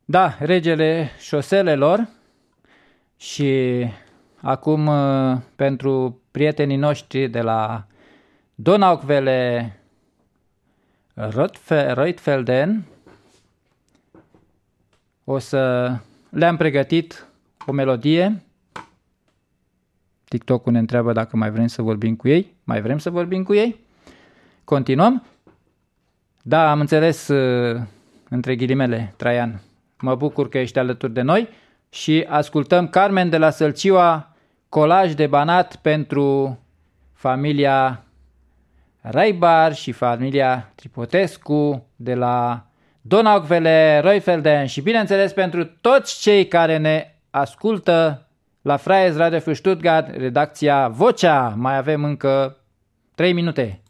Da, regele șoselelor. Și acum pentru prietenii noștri de la Donauquelle Reutfelden le-am pregătit o melodie. TikTok-ul ne întreabă dacă mai vrem să vorbim cu ei. Mai vrem să vorbim cu ei? Continuăm? Da, am înțeles, între ghilimele, Traian. Mă bucur că ești alături de noi și ascultăm Carmen de la Sălcioa, colaj de Banat pentru familia Raibar și familia Tripotescu de la Donauquelle Reutfelden și bineînțeles pentru toți cei care ne ascultă la Freies Radio für Stuttgart, redacția Vocea. Mai avem încă 3 minute.